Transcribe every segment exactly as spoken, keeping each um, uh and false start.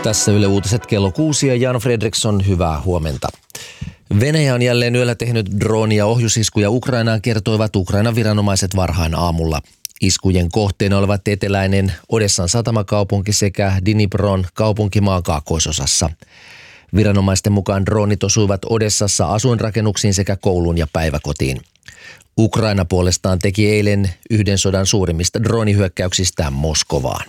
Tässä Yle Uutiset kello kuusi ja Jan Fredriksson, hyvää huomenta. Venäjä on jälleen yöllä tehnyt drooni- ja ohjusiskuja Ukrainaan, kertoivat Ukrainan viranomaiset varhain aamulla. Iskujen kohteena olevat eteläinen Odessan satamakaupunki sekä Dnipron kaupunki maan kaakkoisosassa. Viranomaisten mukaan droonit osuivat Odessassa asuinrakennuksiin sekä kouluun ja päiväkotiin. Ukraina puolestaan teki eilen yhden sodan suurimmista droonihyökkäyksistään Moskovaan.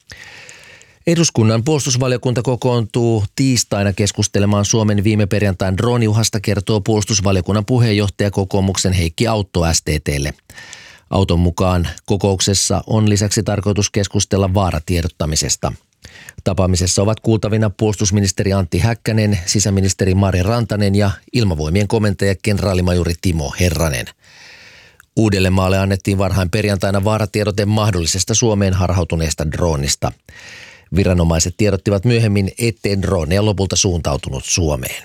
Eduskunnan puolustusvaliokunta kokoontuu tiistaina keskustelemaan Suomen viime perjantain drooniuhasta, kertoo puolustusvaliokunnan puheenjohtaja kokoomuksen Heikki Autto S T T:lle. Auton mukaan kokouksessa on lisäksi tarkoitus keskustella vaaratiedottamisesta. Tapaamisessa ovat kuultavina puolustusministeri Antti Häkkänen, sisäministeri Mari Rantanen ja ilmavoimien komentaja kenraalimajuri Timo Herranen. Uudellemaalle annettiin varhain perjantaina vaaratiedote mahdollisesta Suomeen harhautuneesta droonista. Viranomaiset tiedottivat myöhemmin, ettei drooneja lopulta suuntautunut Suomeen.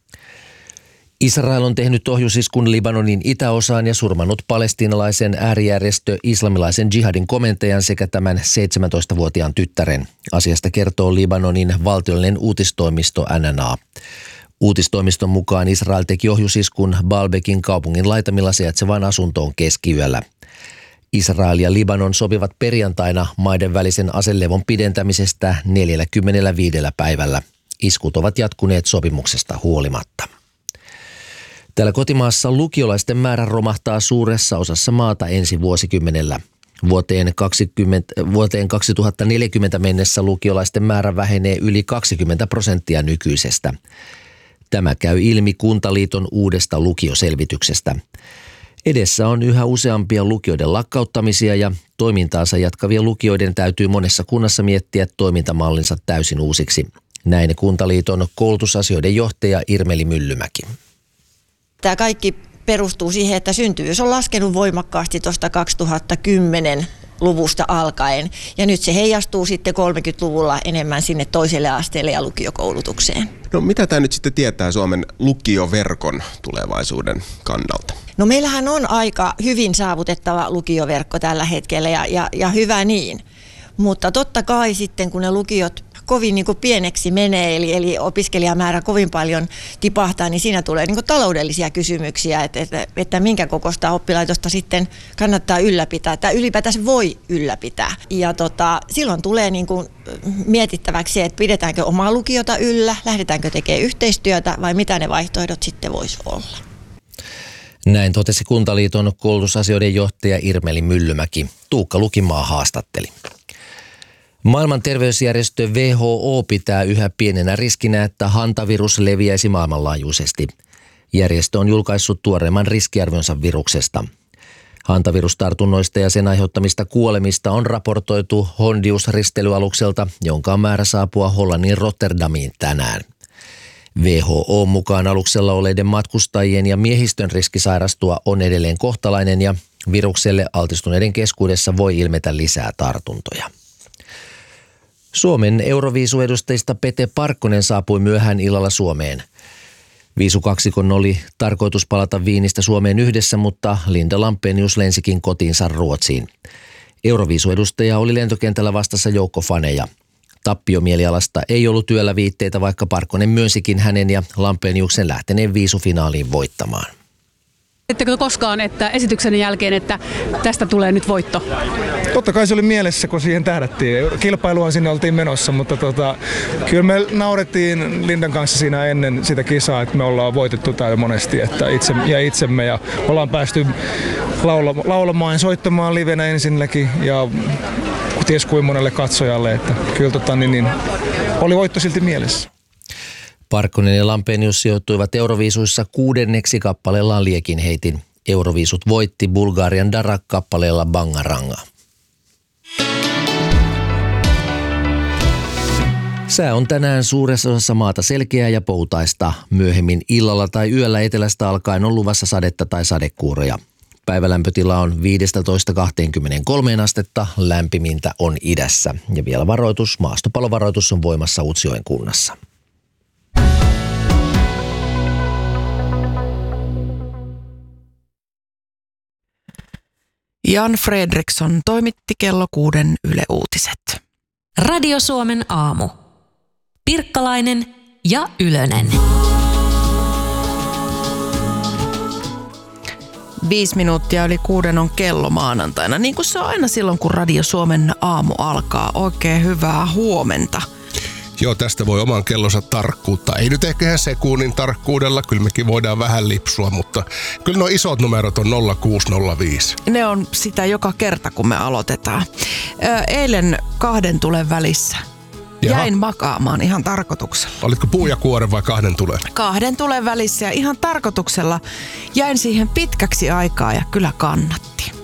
Israel on tehnyt ohjusiskun Libanonin itäosaan ja surmannut palestiinalaisen äärijärjestö islamilaisen jihadin komentajan sekä tämän seitsemäntoistavuotiaan tyttären. Asiasta kertoo Libanonin valtiollinen uutistoimisto N N A. Uutistoimiston mukaan Israel teki ohjusiskun Baalbekin kaupungin laitamilla sijaitsevaan asuntoon keskiyöllä. Israel ja Libanon sopivat perjantaina maiden välisen aselevon pidentämisestä neljäkymmentäviisi päivällä. Iskut ovat jatkuneet sopimuksesta huolimatta. Täällä kotimaassa lukiolaisten määrä romahtaa suuressa osassa maata ensi vuosikymmenellä. Vuoteen, kaksikymmentä, vuoteen kaksituhattaneljäkymmentä mennessä lukiolaisten määrä vähenee yli kaksikymmentä prosenttia nykyisestä. Tämä käy ilmi Kuntaliiton uudesta lukioselvityksestä. Edessä on yhä useampia lukioiden lakkauttamisia ja toimintaansa jatkavien lukioiden täytyy monessa kunnassa miettiä toimintamallinsa täysin uusiksi. Näin Kuntaliiton koulutusasioiden johtaja Irmeli Myllymäki. Tämä kaikki perustuu siihen, että syntyvyys on laskenut voimakkaasti tuosta kaksituhattakymmenen luvusta alkaen ja nyt se heijastuu sitten kolmekymmentäluvulla enemmän sinne toiselle asteelle ja lukiokoulutukseen. No mitä tämä nyt sitten tietää Suomen lukioverkon tulevaisuuden kannalta? No meillähän on aika hyvin saavutettava lukioverkko tällä hetkellä ja, ja, ja hyvä niin, mutta totta kai sitten kun ne lukiot kovin niin kuin pieneksi menee, eli, eli opiskelijamäärä kovin paljon tipahtaa, niin siinä tulee niin kuin taloudellisia kysymyksiä, että, että, että minkä kokoista oppilaitosta sitten kannattaa ylläpitää, tai ylipäätään voi ylläpitää. Ja tota, silloin tulee niin kuin mietittäväksi, että pidetäänkö omaa lukiota yllä, lähdetäänkö tekemään yhteistyötä, vai mitä ne vaihtoehdot sitten voisi olla. Näin totesi Kuntaliiton koulutusasioiden johtaja Irmeli Myllymäki. Tuukka Lukimaa haastatteli. Maailman terveysjärjestö W H O pitää yhä pienenä riskinä, että hantavirus leviäisi maailmanlaajuisesti. Järjestö on julkaissut tuoreimman riskiarvionsa viruksesta. Hantavirustartunnoista ja sen aiheuttamista kuolemista on raportoitu Hondius-risteilyalukselta, jonka on määrä saapua Hollannin Rotterdamiin tänään. W H O mukaan aluksella oleiden matkustajien ja miehistön riski sairastua on edelleen kohtalainen ja virukselle altistuneiden keskuudessa voi ilmetä lisää tartuntoja. Suomen Euroviisu-edustajista Pete Parkkonen saapui myöhään illalla Suomeen. Viisukaksikon oli tarkoitus palata Viinistä Suomeen yhdessä, mutta Linda Lampenius lensikin kotiinsa Ruotsiin. Euroviisu-edustaja oli lentokentällä vastassa joukko faneja. Tappiomielialasta ei ollut työllä viitteitä, vaikka Parkkonen myönsikin hänen ja Lampeniuksen lähteneen viisufinaaliin voittamaan. Ettekö koskaan, että esityksen jälkeen, että tästä tulee nyt voitto? Totta kai se oli mielessä, kun siihen tähdättiin. Kilpailuun sinne oltiin menossa, mutta tota, kyllä me naurettiin Lindan kanssa siinä ennen sitä kisaa, että me ollaan voitettu täällä monesti että itse, ja itsemme. Ja ollaan päästy laula, laulamaan ja soittamaan livenä ensinnäkin ja ties kuin monelle katsojalle. Että kyllä tota, niin, niin, oli voitto silti mielessä. Parkkonen ja Lampenius sijoittuivat Euroviisuissa kuudenneksi kappaleellaan Liekin heitin. Euroviisut voitti Bulgarian Darak kappaleella Bangaranga. Sää on tänään suuressa osassa maata selkeää ja poutaista. Myöhemmin illalla tai yöllä etelästä alkaen on luvassa sadetta tai sadekuuroja. Päivälämpötila on viisitoista kaksikymmentäkolme astetta, lämpimintä on idässä. Ja vielä varoitus, maastopalovaroitus on voimassa Utsjoen kunnassa. Jan Fredriksson toimitti kello kuuden Yle Uutiset. Radio Suomen aamu. Pirkkalainen ja Ylönen. Viisi minuuttia yli kuuden on kello maanantaina, niin kuin se on aina silloin, kun Radio Suomen aamu alkaa. Oikein hyvää huomenta. Joo, tästä voi oman kellonsa tarkkuutta. Ei nyt ehkä ihan sekunnin tarkkuudella, kyllä mekin voidaan vähän lipsua, mutta kyllä nuo isot numerot on nolla kuusi nolla viisi. Ne on sitä joka kerta, kun me aloitetaan. Eilen kahden tulen välissä. Jaha. Jäin makaamaan ihan tarkoituksella. Olitko puu ja kuore vai kahden tulen? Kahden tulen välissä ja ihan tarkoituksella jäin siihen pitkäksi aikaa ja kyllä kannatti.